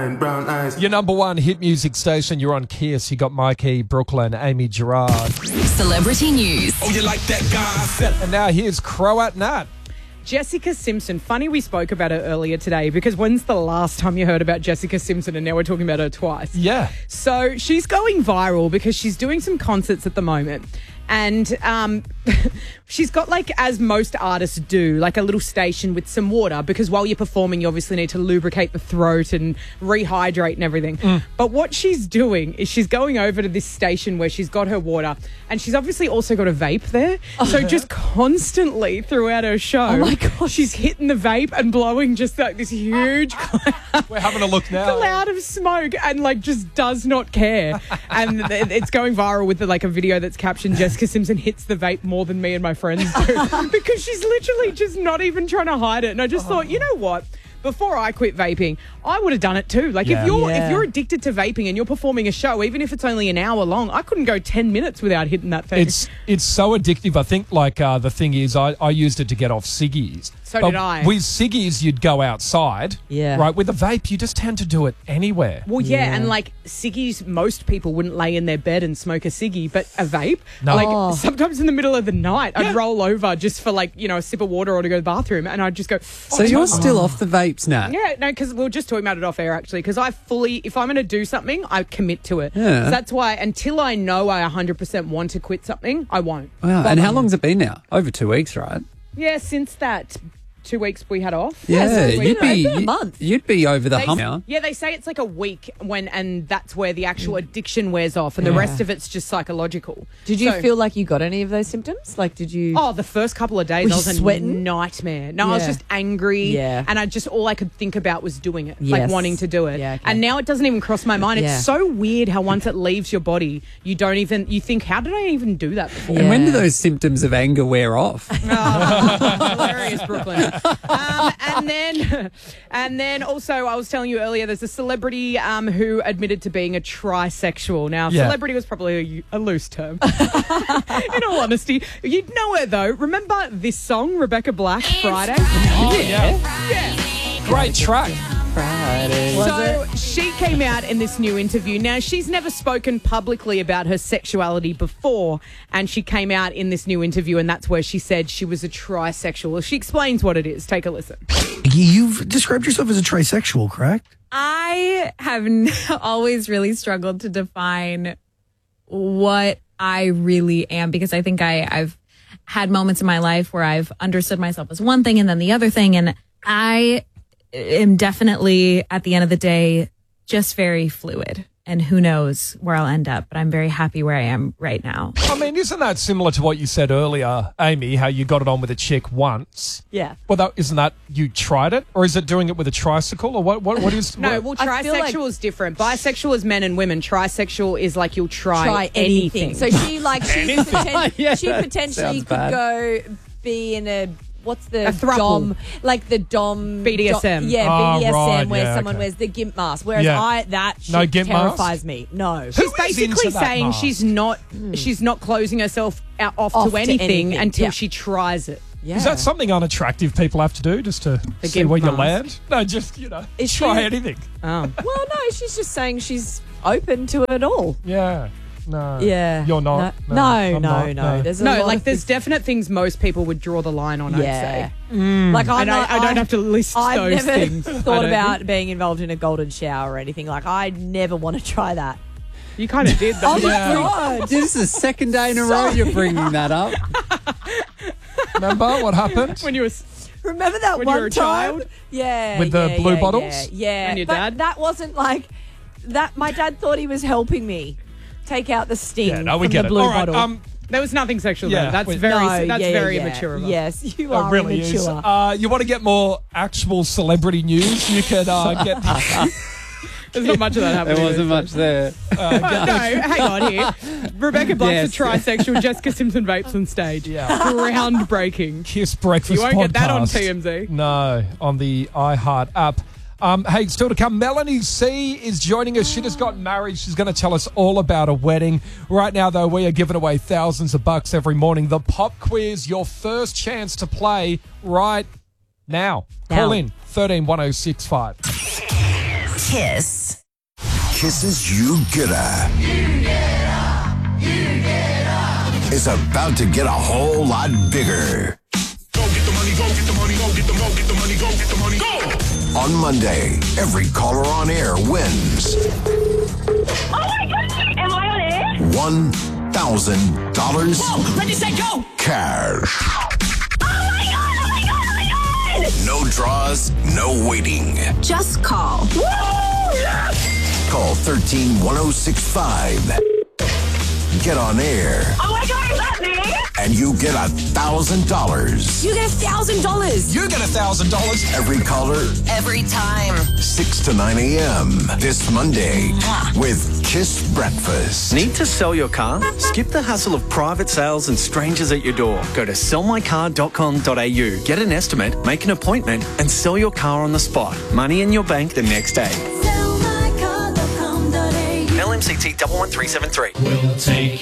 And brown eyes. Your number one hit music station. You're on Kiss. You got Mikey, Brooklyn, Amy Gerard. Celebrity news. Oh, you like that guy? And now here's Croat Nat. Jessica Simpson. Funny we spoke about her earlier today because when's the last time you heard about Jessica Simpson and now we're talking about her twice? Yeah. So she's going viral because she's doing some concerts at the moment. And she's got, like, as most artists do, like a little station with some water because while you're performing, you obviously need to lubricate the throat and rehydrate and everything. But what she's doing is she's going over to this station where she's got her water and she's obviously also got a vape there. So just constantly throughout her show, she's hitting the vape and blowing just like this huge We're having a look now. cloud of smoke and, like, just does not care. And it's going viral with, like, a video that's captioned Jessica Simpson hits the vape more than me and my friends do because she's literally just not even trying to hide it. And I just thought, you know what? Before I quit vaping, I would have done it too. Like, if you're addicted to vaping and you're performing a show, even if it's only an hour long, I couldn't go 10 minutes without hitting that thing. It's so addictive. I think, like, the thing is, I used it to get off ciggies. So did I. With ciggies, you'd go outside. Yeah. Right? With a vape, you just tend to do it anywhere. Well, yeah, and, like, ciggies, most people wouldn't lay in their bed and smoke a ciggy, but a vape, No. like, sometimes in the middle of the night, I'd roll over just for, like, you know, a sip of water or to go to the bathroom, and I'd just go... So you're still off the vapes now? Yeah, no, because we were just talking about it off air, actually, because if I'm going to do something, I commit to it. Yeah. So that's why, until I know I 100% want to quit something, I won't. Wow. And how long's it been now? Over 2 weeks, right? Yeah, since that 2 weeks we had off. Yeah, so you'd be a month. You'd be over the hump They, now. yeah, they say it's like a week and that's where the actual addiction wears off, and the rest of it's just psychological. Did you So- feel like you got any of those symptoms? Like, did you... Oh, the first couple of days Were I you was sweating? a nightmare. No, I was Yeah. just angry. Yeah. And all I could think about was doing it, Yes. like wanting to do it. Yeah, okay. And now it doesn't even cross my mind. Yeah. It's so weird how once it leaves your body, you think, how did I even do that before? And when do Yeah. those symptoms of anger wear off? Hilarious, Brooklyn. And then also, I was telling you earlier, there's a celebrity who admitted to being a trisexual. Now, Yeah. celebrity was probably a loose term. In all honesty, you'd know her though. Remember this song, Rebecca Black, Friday? Oh, yeah. Great track. So she came out in this new interview. Now, she's never spoken publicly about her sexuality before, and she came out in this new interview, and that's where she said she was a trisexual. She explains what it is. Take a listen. You've described yourself as a trisexual, correct? I have always really struggled to define what I really am, because I think I've had moments in my life where I've understood myself as one thing and then the other thing, and I am definitely, at the end of the day, just very fluid. And who knows where I'll end up, but I'm very happy where I am right now. I mean, isn't that similar to what you said earlier, Amy, how you got it on with a chick once? Yeah. Well, isn't that you tried it? Or is it doing it with a tricycle? Or what is... No, what- well, I feel trisexual like- is different. Bisexual is men and women. Trisexual is like you'll try anything. So she Yeah, she potentially sounds could bad. go be in a... What's the A throuple. dom? Like the dom... BDSM. Yeah, Oh, BDSM, right, where yeah, someone okay. wears the gimp mask. Whereas Yeah. that No shit gimp mask? terrifies me. No. She's Who is basically into that saying mask? she's not closing herself off Off to to anything anything, until yeah. she tries it. Yeah. Is that something unattractive people have to do just to see gimp where you mask. land? No, just, Is try she- anything. Oh. Well, no, she's just saying she's open to it all. Yeah. No. Yeah. You're not. No, I'm no. not. There's a No, lot like of there's things- definite things most people would draw the line on, I'd Yeah. say. Like I don't have to list I've those never things. I thought don't about being involved in a golden shower or anything. Like, I never want to try that. You kind of did, though. Oh, my God. This is the second day in a row you're bringing that up. Remember what happened? When you were... Remember that When you one were a time? child? Yeah. With the yeah, blue yeah, bottles? Yeah. And your but dad? that wasn't like that. My dad thought he was helping me take out the sting Yeah, no, we from get the it. blue All right, bottle. There was nothing sexual Yeah, there. That's wait. very, No, that's yeah, very yeah. immature of us. Yes, you It are really is. immature. You want to get more actual celebrity news? You can get... There's not much of that happening. There wasn't much there. No, hang on here. Rebecca Black's Yes. a trisexual. Jessica Simpson vapes on stage. Yeah. Groundbreaking. Kiss Breakfast You won't get that on podcast. TMZ. No, on the iHeart app. Hey, still to come, Melanie C is joining us. She just got married. She's going to tell us all about a wedding. Right now, though, we are giving away thousands of bucks every morning. The Pop Quiz, your first chance to play right now. Call in 13 1065. Kiss. Kisses You Gotta. Is about to get a whole lot bigger. Go get the money, go get the money, go get the money, go get the money, go get the money, go! On Monday, every caller on air wins Oh my God! Am I on air? $1,000 Whoa! Ready, set, go! cash. Oh my God! Oh my God! Oh my God! No draws, no waiting. Just call. Woo! Yes! Call 13-1065. Get on air. Oh my God! Is that me? And you get $1,000. You get $1,000. You get $1,000. Every caller, Every time. 6 to 9 a.m. this Monday with Kiss Breakfast. Need to sell your car? Skip the hassle of private sales and strangers at your door. Go to sellmycar.com.au, get an estimate, make an appointment, and sell your car on the spot. Money in your bank the next day. LMCT 11373. We'll take